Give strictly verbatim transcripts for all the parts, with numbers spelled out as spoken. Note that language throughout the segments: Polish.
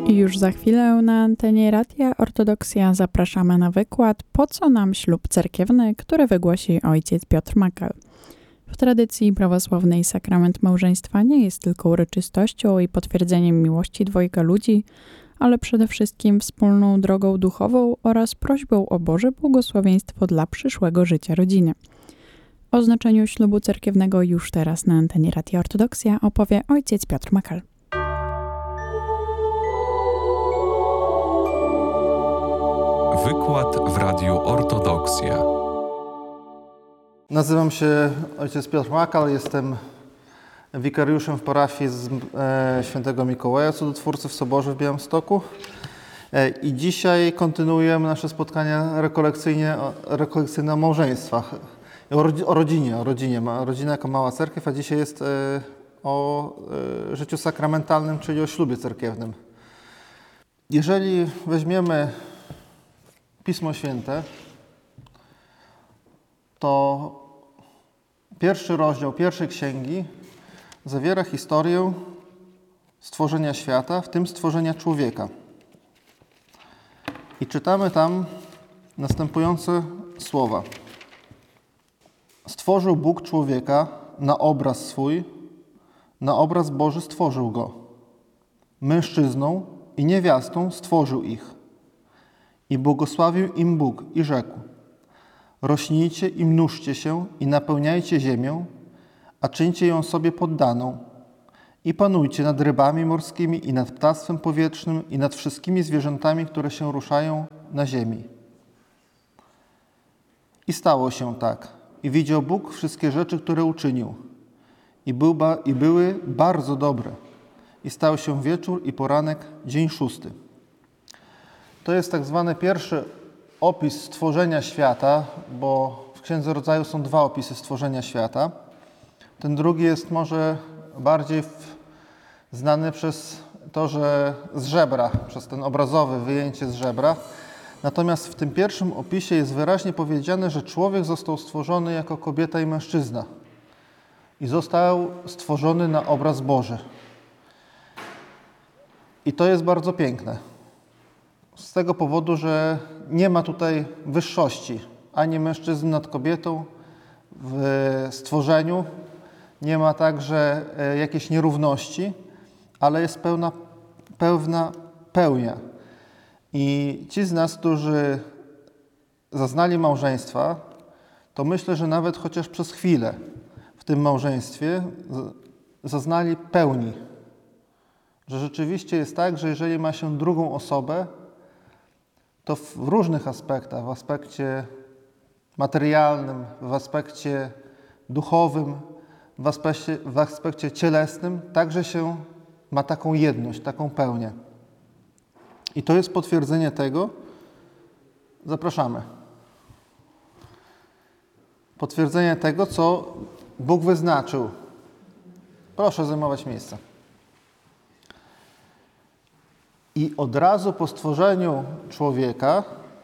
I już za chwilę na antenie Radia Ortodoksja zapraszamy na wykład Po co nam ślub cerkiewny, który wygłosi ojciec Piotr Makal. W tradycji prawosławnej sakrament małżeństwa nie jest tylko uroczystością i potwierdzeniem miłości dwojga ludzi, ale przede wszystkim wspólną drogą duchową oraz prośbą o Boże błogosławieństwo dla przyszłego życia rodziny. O znaczeniu ślubu cerkiewnego już teraz na antenie Radia Ortodoksja opowie ojciec Piotr Makal. Wykład w Radiu Ortodoksja. Nazywam się ojciec Piotr Makal, jestem wikariuszem w parafii z e, świętego Mikołaja Cudotwórcy w Soborze w Białymstoku. E, I dzisiaj kontynuujemy nasze spotkania rekolekcyjne, rekolekcyjne o małżeństwach, o, o rodzinie, o rodzinie. Rodzina jako mała cerkiew, a dzisiaj jest e, o e, życiu sakramentalnym, czyli o ślubie cerkiewnym. Jeżeli weźmiemy Pismo Święte, to pierwszy rozdział pierwszej księgi zawiera historię stworzenia świata, w tym stworzenia człowieka. I czytamy tam następujące słowa. Stworzył Bóg człowieka na obraz swój, na obraz Boży stworzył go. Mężczyzną i niewiastą stworzył ich. I błogosławił im Bóg i rzekł: rośnijcie i mnóżcie się i napełniajcie ziemię, a czyńcie ją sobie poddaną. I panujcie nad rybami morskimi i nad ptactwem powietrznym i nad wszystkimi zwierzętami, które się ruszają na ziemi. I stało się tak. I widział Bóg wszystkie rzeczy, które uczynił. I, był ba- i były bardzo dobre. I stał się wieczór i poranek, dzień szósty. To jest tak zwany pierwszy opis stworzenia świata, bo w Księdze Rodzaju są dwa opisy stworzenia świata. Ten drugi jest może bardziej w, znany przez to, że z żebra, przez ten obrazowy wyjęcie z żebra. Natomiast w tym pierwszym opisie jest wyraźnie powiedziane, że człowiek został stworzony jako kobieta i mężczyzna i został stworzony na obraz Boży. I to jest bardzo piękne. Z tego powodu, że nie ma tutaj wyższości ani mężczyzny nad kobietą w stworzeniu, nie ma także jakiejś nierówności, ale jest pełna, pełna pełnia. I ci z nas, którzy zaznali małżeństwa, to myślę, że nawet chociaż przez chwilę w tym małżeństwie zaznali pełni. Że rzeczywiście jest tak, że jeżeli ma się drugą osobę, to w różnych aspektach, w aspekcie materialnym, w aspekcie duchowym, w aspekcie, w aspekcie cielesnym, także się ma taką jedność, taką pełnię. I to jest potwierdzenie tego, zapraszamy, potwierdzenie tego, co Bóg wyznaczył. Proszę zajmować miejsce. I od razu po stworzeniu człowieka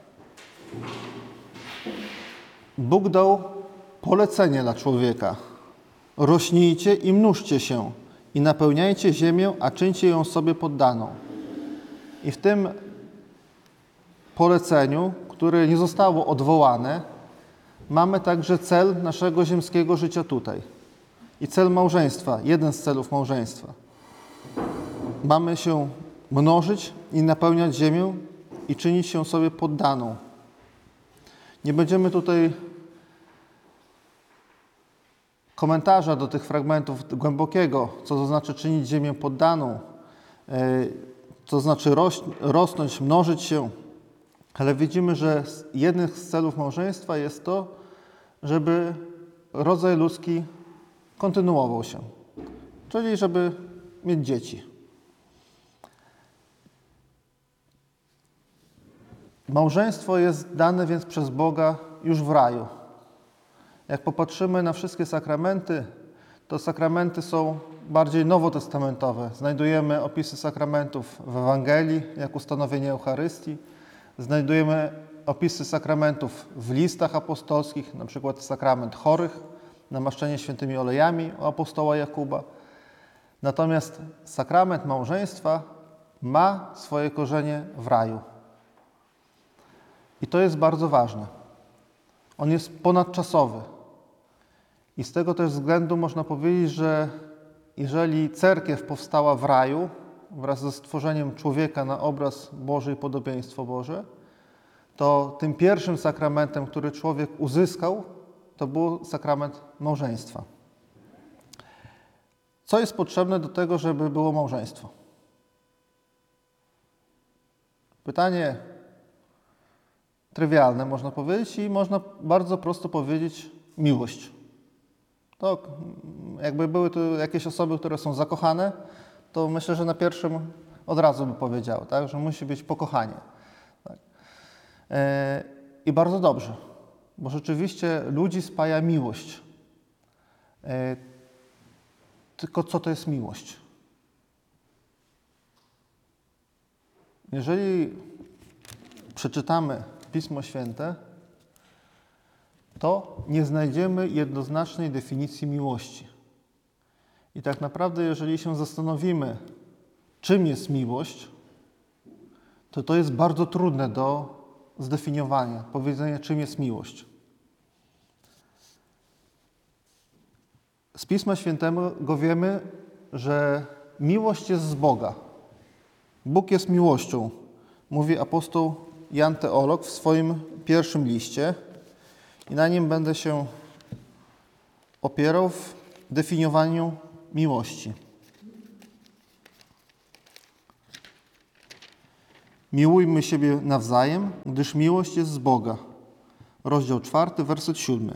Bóg dał polecenie dla człowieka. Rośnijcie i mnóżcie się i napełniajcie ziemię, a czyńcie ją sobie poddaną. I w tym poleceniu, które nie zostało odwołane, mamy także cel naszego ziemskiego życia tutaj. I cel małżeństwa, jeden z celów małżeństwa. Mamy się mnożyć i napełniać ziemię i czynić się sobie poddaną. Nie będziemy tutaj komentarza do tych fragmentów głębokiego, co to znaczy czynić ziemię poddaną, co znaczy roś, rosnąć, mnożyć się, ale widzimy, że jednym z celów małżeństwa jest to, żeby rodzaj ludzki kontynuował się, czyli żeby mieć dzieci. Małżeństwo jest dane więc przez Boga już w raju. Jak popatrzymy na wszystkie sakramenty, to sakramenty są bardziej nowotestamentowe. Znajdujemy opisy sakramentów w Ewangelii, jak ustanowienie Eucharystii. Znajdujemy opisy sakramentów w listach apostolskich, na przykład sakrament chorych, namaszczenie świętymi olejami u apostoła Jakuba. Natomiast sakrament małżeństwa ma swoje korzenie w raju. I to jest bardzo ważne. On jest ponadczasowy. I z tego też względu można powiedzieć, że jeżeli cerkiew powstała w raju wraz ze stworzeniem człowieka na obraz Boży i podobieństwo Boże, to tym pierwszym sakramentem, który człowiek uzyskał, to był sakrament małżeństwa. Co jest potrzebne do tego, żeby było małżeństwo? Pytanie trywialne, można powiedzieć, i można bardzo prosto powiedzieć miłość. To jakby były tu jakieś osoby, które są zakochane, to myślę, że na pierwszym od razu by powiedziały, tak, że musi być pokochanie. Tak. E, I bardzo dobrze, bo rzeczywiście ludzi spaja miłość. E, tylko co to jest miłość? Jeżeli przeczytamy Pismo Święte, to nie znajdziemy jednoznacznej definicji miłości. I tak naprawdę, jeżeli się zastanowimy, czym jest miłość, to to jest bardzo trudne do zdefiniowania, powiedzenia, czym jest miłość. Z Pisma Świętego wiemy, że miłość jest z Boga. Bóg jest miłością, mówi apostoł Jan Teolog w swoim pierwszym liście i na nim będę się opierał w definiowaniu miłości. Miłujmy siebie nawzajem, gdyż miłość jest z Boga. Rozdział czwarty, werset siódmy.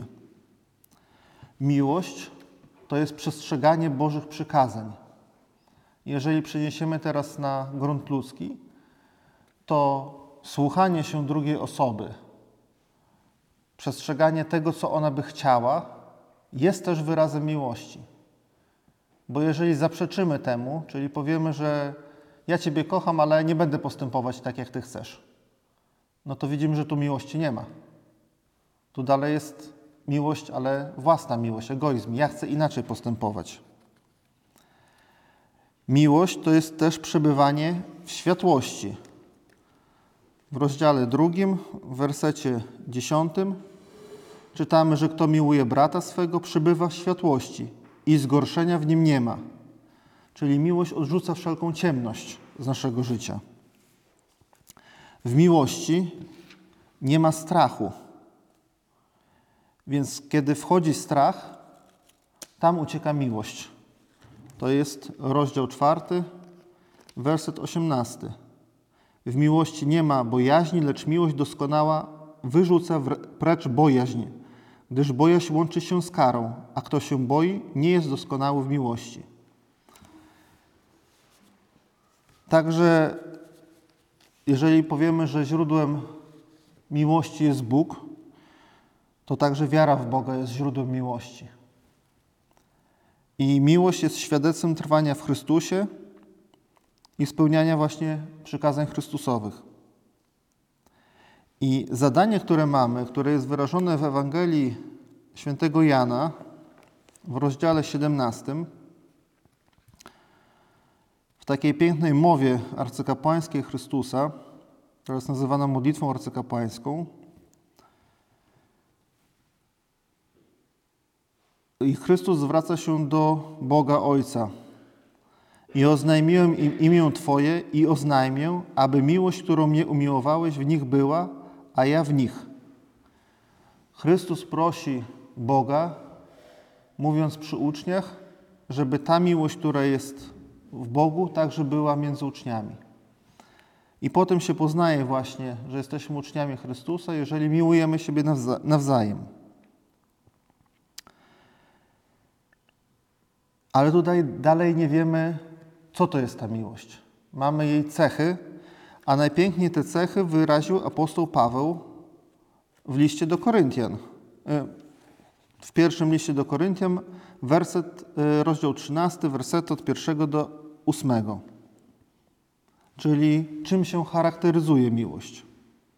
Miłość to jest przestrzeganie Bożych przykazań. Jeżeli przeniesiemy teraz na grunt ludzki, to słuchanie się drugiej osoby, przestrzeganie tego, co ona by chciała, jest też wyrazem miłości. Bo jeżeli zaprzeczymy temu, czyli powiemy, że ja Ciebie kocham, ale nie będę postępować tak, jak Ty chcesz, no to widzimy, że tu miłości nie ma. Tu dalej jest miłość, ale własna miłość, egoizm. Ja chcę inaczej postępować. Miłość to jest też przebywanie w światłości. W rozdziale drugim, w wersecie dziesiątym czytamy, że kto miłuje brata swego, przebywa w światłości i zgorszenia w nim nie ma. Czyli miłość odrzuca wszelką ciemność z naszego życia. W miłości nie ma strachu. Więc kiedy wchodzi strach, tam ucieka miłość. To jest rozdział czwarty, werset osiemnasty. W miłości nie ma bojaźni, lecz miłość doskonała wyrzuca precz bojaźń, gdyż bojaźń łączy się z karą, a kto się boi, nie jest doskonały w miłości. Także jeżeli powiemy, że źródłem miłości jest Bóg, to także wiara w Boga jest źródłem miłości. I miłość jest świadectwem trwania w Chrystusie i spełniania właśnie przykazań Chrystusowych. I zadanie, które mamy, które jest wyrażone w Ewangelii świętego Jana w rozdziale siedemnastym, w takiej pięknej mowie arcykapłańskiej Chrystusa, która jest nazywana modlitwą arcykapłańską, i Chrystus zwraca się do Boga Ojca. I oznajmiłem im imię Twoje i oznajmię, aby miłość, którą mnie umiłowałeś, w nich była, a ja w nich. Chrystus prosi Boga, mówiąc przy uczniach, żeby ta miłość, która jest w Bogu, także była między uczniami. I potem się poznaje właśnie, że jesteśmy uczniami Chrystusa, jeżeli miłujemy siebie nawza- nawzajem. Ale tutaj dalej nie wiemy, co to jest ta miłość. Mamy jej cechy, a najpiękniej te cechy wyraził apostoł Paweł w liście do Koryntian. W pierwszym liście do Koryntian, werset, rozdział trzynasty, wersety od pierwszego do ósmego. Czyli czym się charakteryzuje miłość?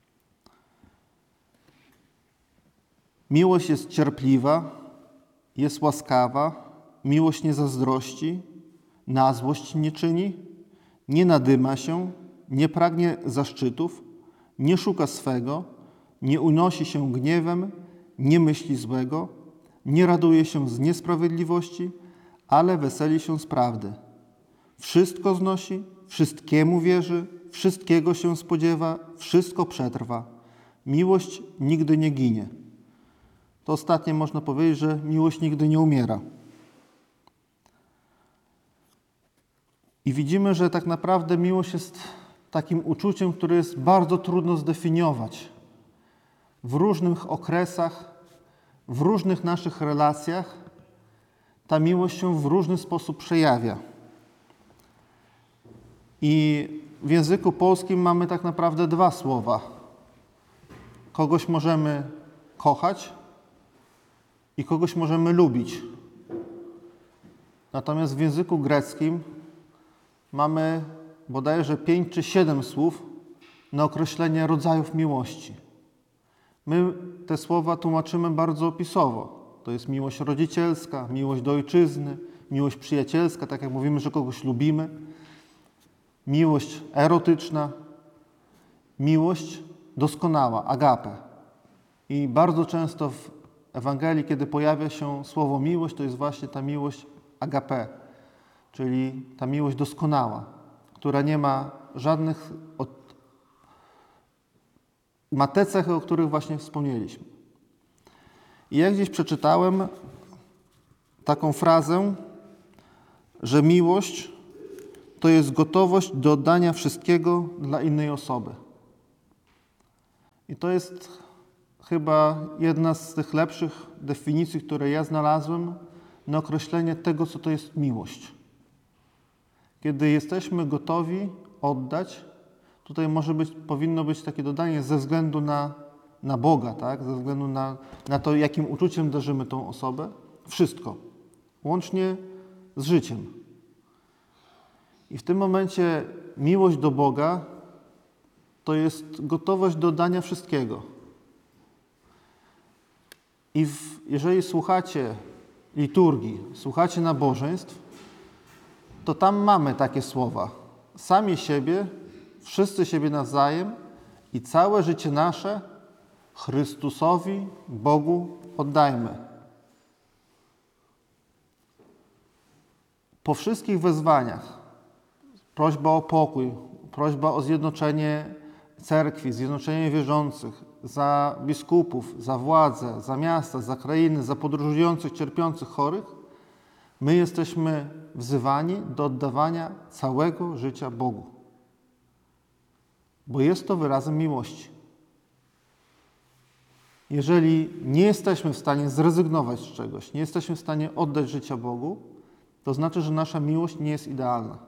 Miłość jest cierpliwa, jest łaskawa, miłość nie zazdrości, na złość nie czyni, nie nadyma się, nie pragnie zaszczytów, nie szuka swego, nie unosi się gniewem, nie myśli złego, nie raduje się z niesprawiedliwości, ale weseli się z prawdy. Wszystko znosi, wszystkiemu wierzy, wszystkiego się spodziewa, wszystko przetrwa. Miłość nigdy nie ginie. To ostatnie można powiedzieć, że miłość nigdy nie umiera. I widzimy, że tak naprawdę miłość jest takim uczuciem, które jest bardzo trudno zdefiniować. W różnych okresach, w różnych naszych relacjach ta miłość się w różny sposób przejawia. I w języku polskim mamy tak naprawdę dwa słowa. Kogoś możemy kochać i kogoś możemy lubić. Natomiast w języku greckim mamy bodajże pięć czy siedem słów na określenie rodzajów miłości. My te słowa tłumaczymy bardzo opisowo. To jest miłość rodzicielska, miłość do ojczyzny, miłość przyjacielska, tak jak mówimy, że kogoś lubimy, miłość erotyczna, miłość doskonała, agape. I bardzo często w Ewangelii, kiedy pojawia się słowo miłość, to jest właśnie ta miłość agape, czyli ta miłość doskonała, która nie ma żadnych, od... ma te cechy, o których właśnie wspomnieliśmy. I ja gdzieś przeczytałem taką frazę, że miłość to jest gotowość do oddania wszystkiego dla innej osoby. I to jest chyba jedna z tych lepszych definicji, które ja znalazłem na określenie tego, co to jest miłość. Kiedy jesteśmy gotowi oddać, tutaj może być, powinno być takie dodanie ze względu na, na Boga, tak? Ze względu na, na to, jakim uczuciem darzymy tą osobę, wszystko, łącznie z życiem. I w tym momencie miłość do Boga to jest gotowość do dania wszystkiego. I w, jeżeli słuchacie liturgii, słuchacie nabożeństw, to tam mamy takie słowa. Sami siebie, wszyscy siebie nawzajem i całe życie nasze Chrystusowi, Bogu oddajmy. Po wszystkich wezwaniach, prośba o pokój, prośba o zjednoczenie cerkwi, zjednoczenie wierzących, za biskupów, za władzę, za miasta, za krainy, za podróżujących, cierpiących, chorych, my jesteśmy wzywani do oddawania całego życia Bogu. Bo jest to wyrazem miłości. Jeżeli nie jesteśmy w stanie zrezygnować z czegoś, nie jesteśmy w stanie oddać życia Bogu, to znaczy, że nasza miłość nie jest idealna.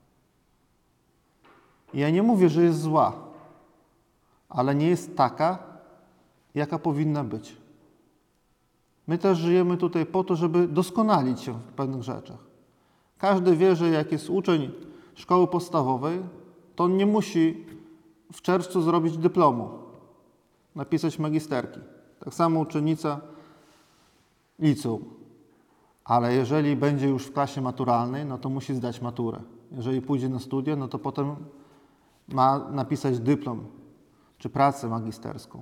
I ja nie mówię, że jest zła, ale nie jest taka, jaka powinna być. My też żyjemy tutaj po to, żeby doskonalić się w pewnych rzeczach. Każdy wie, że jak jest uczeń szkoły podstawowej, to on nie musi w czerwcu zrobić dyplomu, napisać magisterki. Tak samo uczennica liceum. Ale jeżeli będzie już w klasie maturalnej, no to musi zdać maturę. Jeżeli pójdzie na studia, no to potem ma napisać dyplom czy pracę magisterską.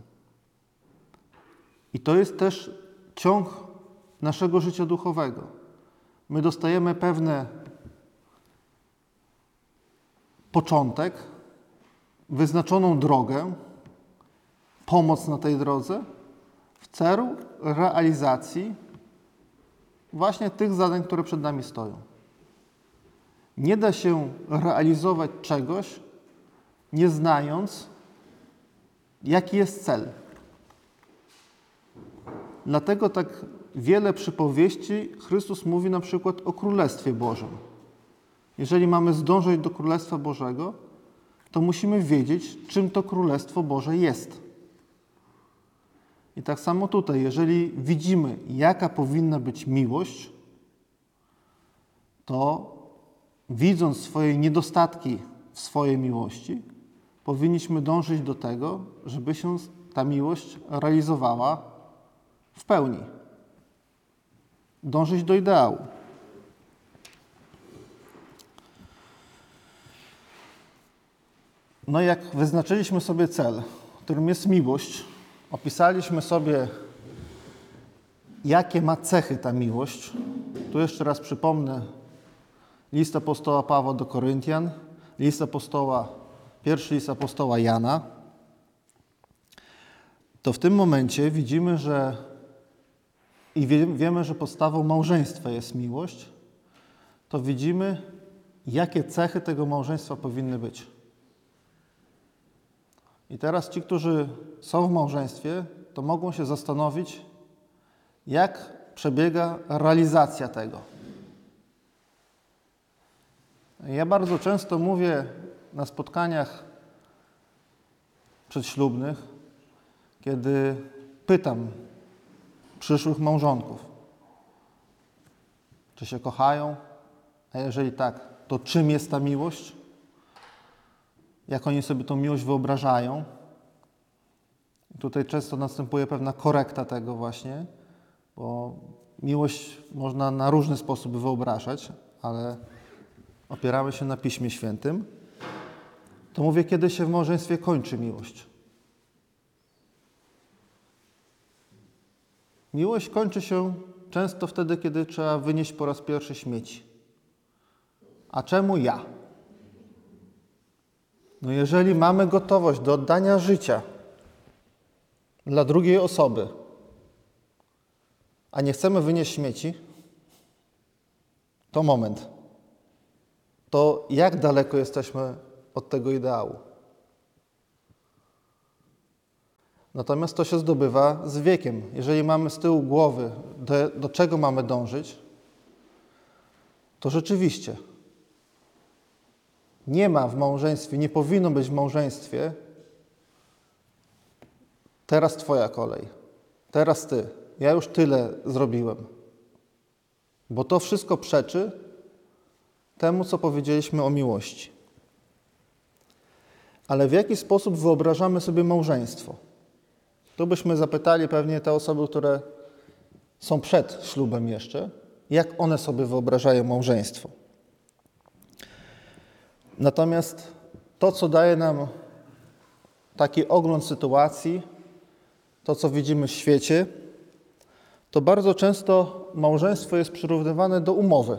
I to jest też ciąg naszego życia duchowego. My dostajemy pewne początek, wyznaczoną drogę, pomoc na tej drodze w celu realizacji właśnie tych zadań, które przed nami stoją. Nie da się realizować czegoś, nie znając, jaki jest cel. Dlatego tak wiele przypowieści Chrystus mówi na przykład o Królestwie Bożym. Jeżeli mamy zdążyć do Królestwa Bożego, to musimy wiedzieć, czym to Królestwo Boże jest. I tak samo tutaj, jeżeli widzimy, jaka powinna być miłość, to widząc swoje niedostatki w swojej miłości, powinniśmy dążyć do tego, żeby się ta miłość realizowała w pełni. Dążyć do ideału. No jak wyznaczyliśmy sobie cel, którym jest miłość, opisaliśmy sobie, jakie ma cechy ta miłość. Tu jeszcze raz przypomnę list apostoła Pawła do Koryntian, list apostoła, pierwszy list apostoła Jana. To w tym momencie widzimy, że i wie, wiemy, że podstawą małżeństwa jest miłość, to widzimy, jakie cechy tego małżeństwa powinny być. I teraz ci, którzy są w małżeństwie, to mogą się zastanowić, jak przebiega realizacja tego. Ja bardzo często mówię na spotkaniach przedślubnych, kiedy pytam przyszłych małżonków, czy się kochają, a jeżeli tak, to czym jest ta miłość? Jak oni sobie tą miłość wyobrażają? I tutaj często następuje pewna korekta tego właśnie, bo miłość można na różny sposób wyobrażać, ale opieramy się na Piśmie Świętym. To mówię, kiedy się w małżeństwie kończy miłość. Miłość kończy się często wtedy, kiedy trzeba wynieść po raz pierwszy śmieci. A czemu ja? No jeżeli mamy gotowość do oddania życia dla drugiej osoby, a nie chcemy wynieść śmieci, to moment. To jak daleko jesteśmy od tego ideału? Natomiast to się zdobywa z wiekiem. Jeżeli mamy z tyłu głowy, do, do czego mamy dążyć, to rzeczywiście nie ma w małżeństwie, nie powinno być w małżeństwie teraz twoja kolej, teraz ty, ja już tyle zrobiłem. Bo to wszystko przeczy temu, co powiedzieliśmy o miłości. Ale w jaki sposób wyobrażamy sobie małżeństwo? Tu byśmy zapytali pewnie te osoby, które są przed ślubem jeszcze, jak one sobie wyobrażają małżeństwo. Natomiast to, co daje nam taki ogląd sytuacji, to, co widzimy w świecie, to bardzo często małżeństwo jest przyrównywane do umowy.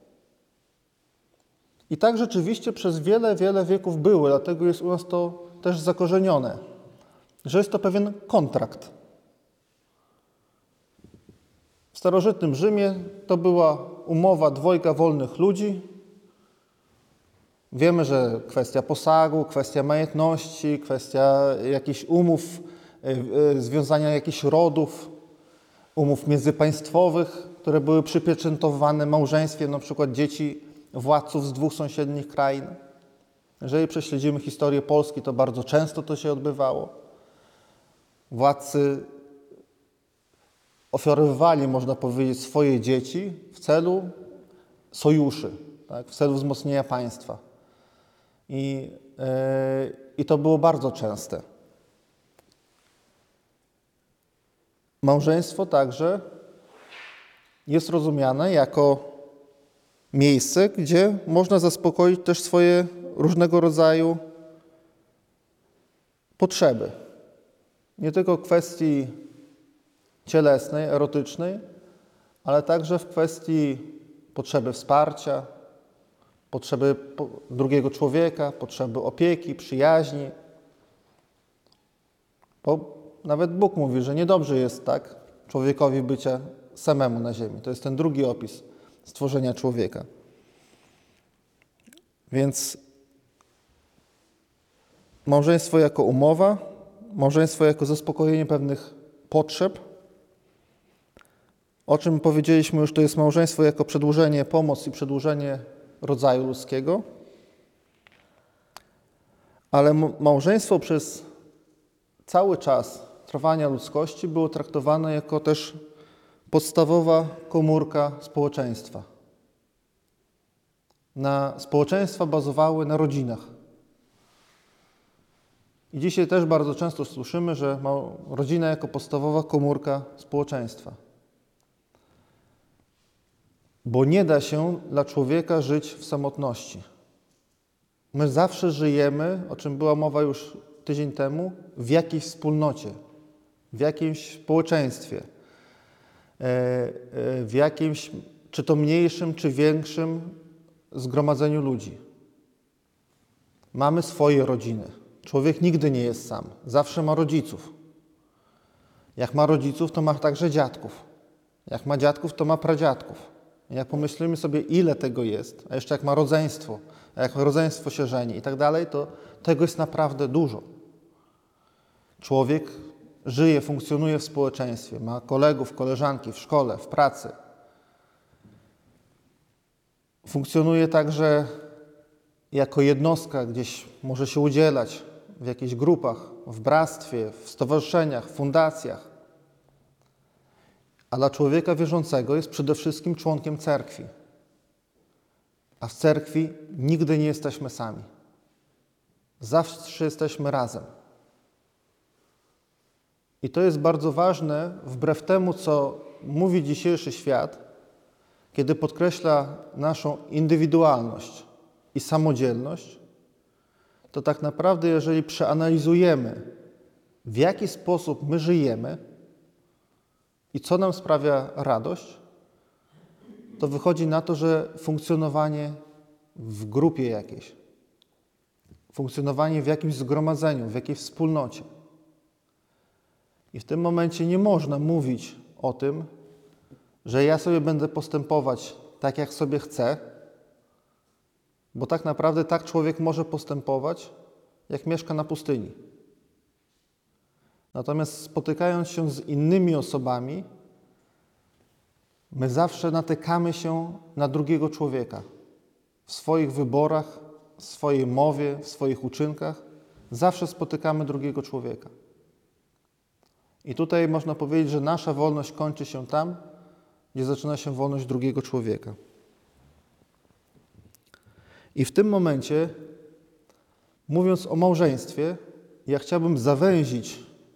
I tak rzeczywiście przez wiele, wiele wieków było, dlatego jest u nas to też zakorzenione, że jest to pewien kontrakt. W starożytnym Rzymie to była umowa dwojga wolnych ludzi. Wiemy, że kwestia posagu, kwestia majątności, kwestia jakichś umów, związania jakichś rodów, umów międzypaństwowych, które były przypieczętowane małżeństwem, na przykład dzieci władców z dwóch sąsiednich krain. Jeżeli prześledzimy historię Polski, to bardzo często to się odbywało. Władcy ofiarowywali, można powiedzieć, swoje dzieci w celu sojuszy, tak, w celu wzmocnienia państwa. I, yy, I to było bardzo częste. Małżeństwo także jest rozumiane jako miejsce, gdzie można zaspokoić też swoje różnego rodzaju potrzeby. Nie tylko w kwestii cielesnej, erotycznej, ale także w kwestii potrzeby wsparcia, potrzeby drugiego człowieka, potrzeby opieki, przyjaźni. Bo nawet Bóg mówi, że niedobrze jest tak człowiekowi bycia samemu na ziemi. To jest ten drugi opis stworzenia człowieka. Więc małżeństwo jako umowa, małżeństwo jako zaspokojenie pewnych potrzeb. O czym powiedzieliśmy już, to jest małżeństwo jako przedłużenie, pomoc i przedłużenie rodzaju ludzkiego. Ale małżeństwo przez cały czas trwania ludzkości było traktowane jako też podstawowa komórka społeczeństwa. Na społeczeństwa bazowały na rodzinach. I dzisiaj też bardzo często słyszymy, że rodzina jako podstawowa komórka społeczeństwa. Bo nie da się dla człowieka żyć w samotności. My zawsze żyjemy, o czym była mowa już tydzień temu, w jakiejś wspólnocie, w jakimś społeczeństwie, w jakimś, czy to mniejszym, czy większym zgromadzeniu ludzi. Mamy swoje rodziny. Człowiek nigdy nie jest sam. Zawsze ma rodziców. Jak ma rodziców, to ma także dziadków. Jak ma dziadków, to ma pradziadków. Jak pomyślimy sobie, ile tego jest, a jeszcze jak ma rodzeństwo, a jak rodzeństwo się żeni i tak dalej, to tego jest naprawdę dużo. Człowiek żyje, funkcjonuje w społeczeństwie, ma kolegów, koleżanki w szkole, w pracy. Funkcjonuje także jako jednostka, gdzieś może się udzielać w jakichś grupach, w bractwie, w stowarzyszeniach, w fundacjach. A dla człowieka wierzącego jest przede wszystkim członkiem cerkwi. A w cerkwi nigdy nie jesteśmy sami. Zawsze jesteśmy razem. I to jest bardzo ważne, wbrew temu, co mówi dzisiejszy świat, kiedy podkreśla naszą indywidualność i samodzielność, to tak naprawdę, jeżeli przeanalizujemy, w jaki sposób my żyjemy i co nam sprawia radość, to wychodzi na to, że funkcjonowanie w grupie jakiejś, funkcjonowanie w jakimś zgromadzeniu, w jakiejś wspólnocie. I w tym momencie nie można mówić o tym, że ja sobie będę postępować tak, jak sobie chcę, bo tak naprawdę tak człowiek może postępować, jak mieszka na pustyni. Natomiast spotykając się z innymi osobami, my zawsze natykamy się na drugiego człowieka. W swoich wyborach, w swojej mowie, w swoich uczynkach zawsze spotykamy drugiego człowieka. I tutaj można powiedzieć, że nasza wolność kończy się tam, gdzie zaczyna się wolność drugiego człowieka. I w tym momencie, mówiąc o małżeństwie, ja chciałbym zawęzić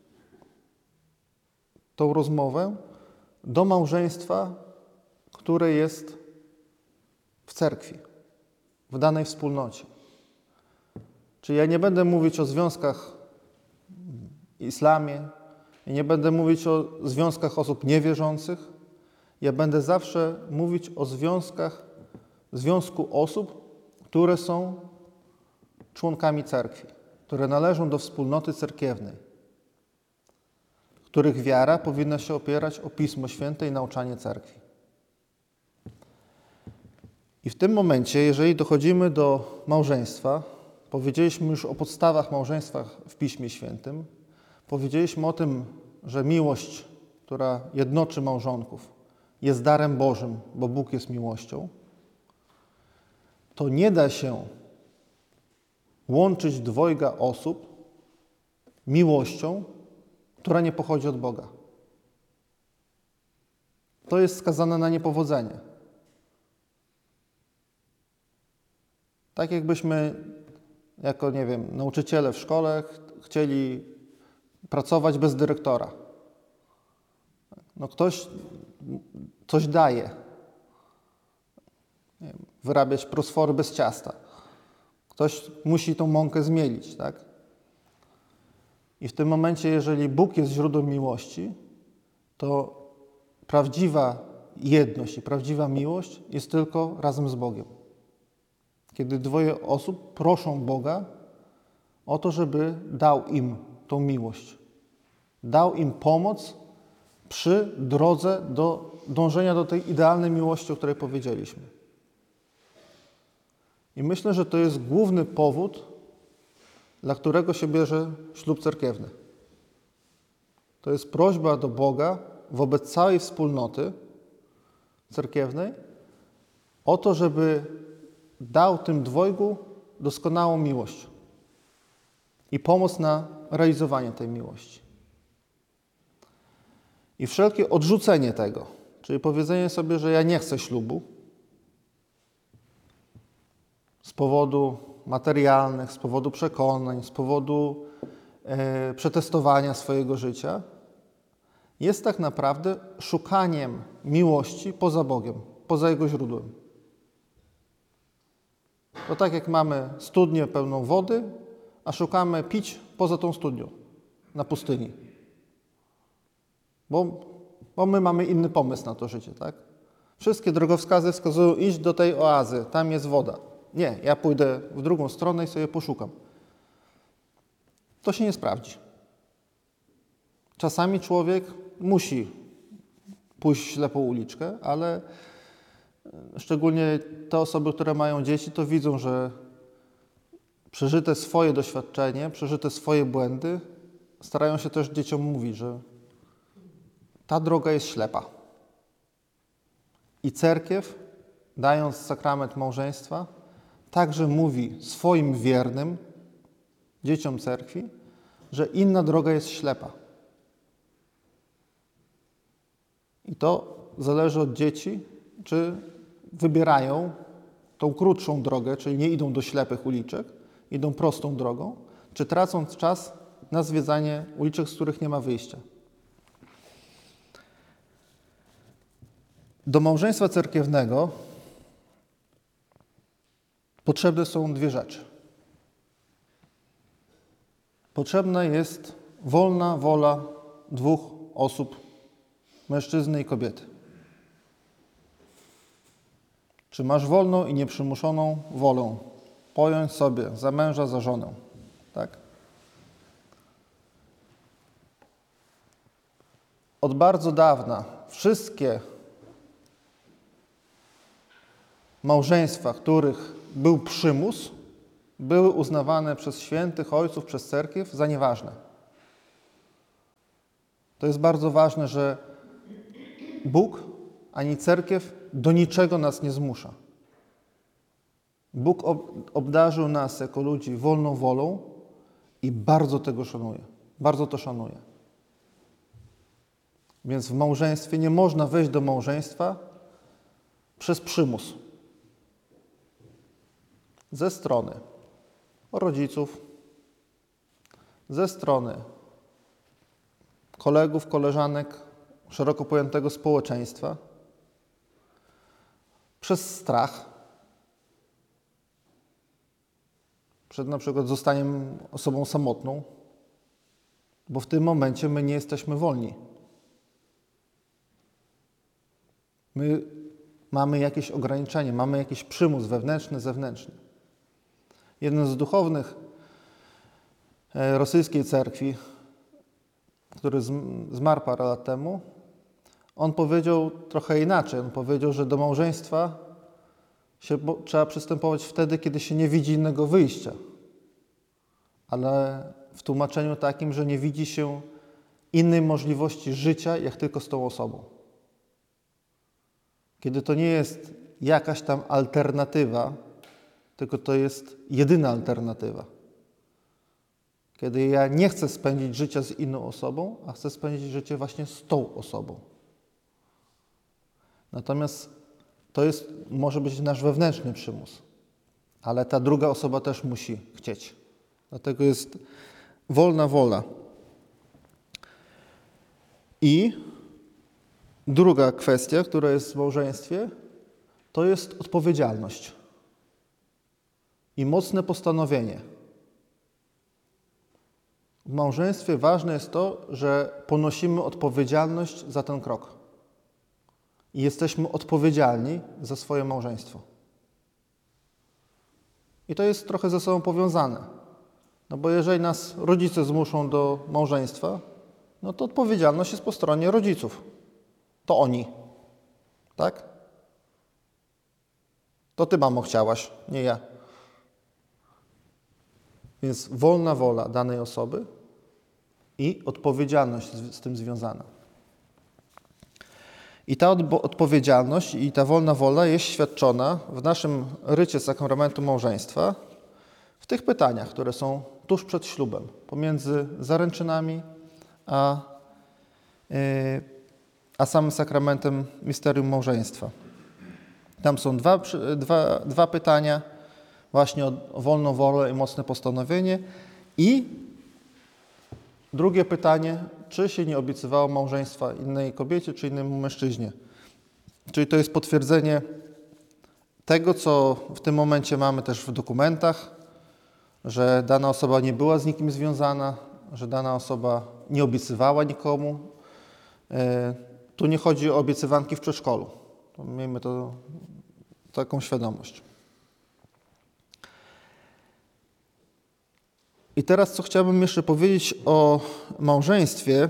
tą rozmowę do małżeństwa, które jest w cerkwi, w danej wspólnocie. Czyli ja nie będę mówić o związkach w islamie, ja nie będę mówić o związkach osób niewierzących, ja będę zawsze mówić o związkach, związku osób, które są członkami cerkwi, które należą do wspólnoty cerkiewnej, których wiara powinna się opierać o Pismo Święte i nauczanie cerkwi. I w tym momencie, jeżeli dochodzimy do małżeństwa, powiedzieliśmy już o podstawach małżeństwa w Piśmie Świętym, powiedzieliśmy o tym, że miłość, która jednoczy małżonków, jest darem Bożym, bo Bóg jest miłością, to nie da się łączyć dwojga osób miłością, która nie pochodzi od Boga. To jest skazane na niepowodzenie. Tak jakbyśmy jako, nie wiem, nauczyciele w szkole ch- chcieli pracować bez dyrektora. No ktoś coś daje. Nie wiem, wyrabiać prosfory bez ciasta. Ktoś musi tą mąkę zmielić, tak? I w tym momencie, jeżeli Bóg jest źródłem miłości, to prawdziwa jedność i prawdziwa miłość jest tylko razem z Bogiem. Kiedy dwoje osób proszą Boga o to, żeby dał im tą miłość. Dał im pomoc przy drodze do dążenia do tej idealnej miłości, o której powiedzieliśmy. I myślę, że to jest główny powód, dla którego się bierze ślub cerkiewny. To jest prośba do Boga wobec całej wspólnoty cerkiewnej o to, żeby dał tym dwojgu doskonałą miłość i pomoc na realizowanie tej miłości. I wszelkie odrzucenie tego, czyli powiedzenie sobie, że ja nie chcę ślubu z powodu materialnych, z powodu przekonań, z powodu e, przetestowania swojego życia, jest tak naprawdę szukaniem miłości poza Bogiem, poza Jego źródłem. To tak jak mamy studnię pełną wody, a szukamy pić poza tą studnią, na pustyni. Bo, bo my mamy inny pomysł na to życie, tak? Wszystkie drogowskazy wskazują, iść do tej oazy, tam jest woda. Nie, ja pójdę w drugą stronę i sobie poszukam. To się nie sprawdzi. Czasami człowiek musi pójść w ślepą uliczkę, ale szczególnie te osoby, które mają dzieci, to widzą, że przeżyte swoje doświadczenie, przeżyte swoje błędy, starają się też dzieciom mówić, że ta droga jest ślepa. I cerkiew, dając sakrament małżeństwa, także mówi swoim wiernym, dzieciom cerkwi, że inna droga jest ślepa. I to zależy od dzieci, czy wybierają tą krótszą drogę, czyli nie idą do ślepych uliczek, idą prostą drogą, czy tracą czas na zwiedzanie uliczek, z których nie ma wyjścia. Do małżeństwa cerkiewnego potrzebne są dwie rzeczy. Potrzebna jest wolna wola dwóch osób, mężczyzny i kobiety. Czy masz wolną i nieprzymuszoną wolę pojąć sobie za męża, za żonę? Tak? Od bardzo dawna wszystkie małżeństwa, w których był przymus, były uznawane przez świętych ojców, przez cerkiew za nieważne. To jest bardzo ważne, że Bóg ani cerkiew do niczego nas nie zmusza. Bóg obdarzył nas jako ludzi wolną wolą i bardzo tego szanuje. Bardzo to szanuje. Więc w małżeństwie nie można wejść do małżeństwa przez przymus. Ze strony rodziców, ze strony kolegów, koleżanek, szeroko pojętego społeczeństwa, przez strach, przed na przykład zostaniem osobą samotną, bo w tym momencie my nie jesteśmy wolni. My mamy jakieś ograniczenie, mamy jakiś przymus wewnętrzny, zewnętrzny. Jeden z duchownych rosyjskiej cerkwi, który zmarł parę lat temu, on powiedział trochę inaczej. On powiedział, że do małżeństwa się trzeba przystępować wtedy, kiedy się nie widzi innego wyjścia. Ale w tłumaczeniu takim, że nie widzi się innej możliwości życia, jak tylko z tą osobą. Kiedy to nie jest jakaś tam alternatywa, tylko to jest jedyna alternatywa. Kiedy ja nie chcę spędzić życia z inną osobą, a chcę spędzić życie właśnie z tą osobą. Natomiast to jest, może być nasz wewnętrzny przymus, ale ta druga osoba też musi chcieć. Dlatego jest wolna wola. I druga kwestia, która jest w małżeństwie, to jest odpowiedzialność i mocne postanowienie. W małżeństwie ważne jest to, że ponosimy odpowiedzialność za ten krok i jesteśmy odpowiedzialni za swoje małżeństwo. I to jest trochę ze sobą powiązane. No bo jeżeli nas rodzice zmuszą do małżeństwa, no to odpowiedzialność jest po stronie rodziców. To oni. Tak? To ty, mamo, chciałaś, nie ja. Więc wolna wola danej osoby i odpowiedzialność z tym związana. I ta odpowiedzialność i ta wolna wola jest świadczona w naszym rycie sakramentu małżeństwa w tych pytaniach, które są tuż przed ślubem, pomiędzy zaręczynami a, yy, a samym sakramentem misterium małżeństwa. Tam są dwa, dwa, dwa pytania, właśnie o, o wolną wolę i mocne postanowienie. I drugie pytanie, czy się nie obiecywało małżeństwa innej kobiecie, czy innemu mężczyźnie. Czyli to jest potwierdzenie tego, co w tym momencie mamy też w dokumentach, że dana osoba nie była z nikim związana, że dana osoba nie obiecywała nikomu. Tu nie chodzi o obiecywanki w przedszkolu. To miejmy to, taką świadomość. I teraz co chciałbym jeszcze powiedzieć o małżeństwie.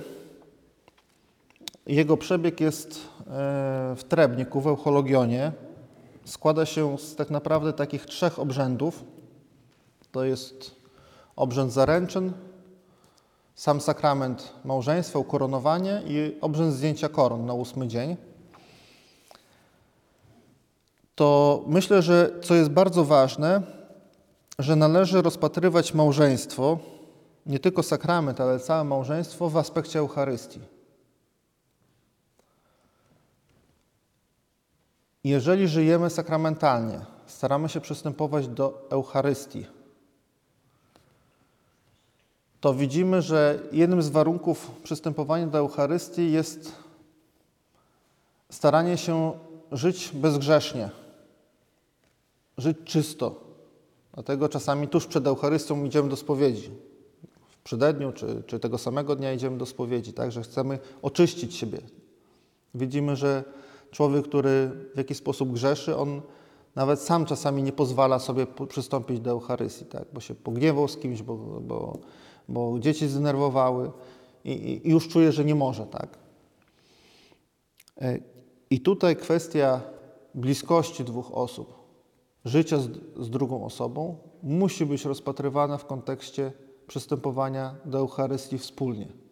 Jego przebieg jest w Trebniku, w Euchologionie. Składa się z tak naprawdę takich trzech obrzędów. To jest obrzęd zaręczyn, sam sakrament małżeństwa, ukoronowanie i obrzęd zdjęcia koron na ósmy dzień. To myślę, że co jest bardzo ważne, że należy rozpatrywać małżeństwo, nie tylko sakrament, ale całe małżeństwo w aspekcie Eucharystii. Jeżeli żyjemy sakramentalnie, staramy się przystępować do Eucharystii, to widzimy, że jednym z warunków przystępowania do Eucharystii jest staranie się żyć bezgrzesznie, żyć czysto. Dlatego czasami tuż przed Eucharystią idziemy do spowiedzi. W przededniu czy, czy tego samego dnia idziemy do spowiedzi, tak? Że chcemy oczyścić siebie. Widzimy, że człowiek, który w jakiś sposób grzeszy, on nawet sam czasami nie pozwala sobie przystąpić do Eucharystii, tak? Bo się pogniewał z kimś, bo, bo, bo dzieci zdenerwowały i, i już czuje, że nie może. Tak? I tutaj kwestia bliskości dwóch osób, życia z, z drugą osobą musi być rozpatrywana w kontekście przystępowania do Eucharystii wspólnie.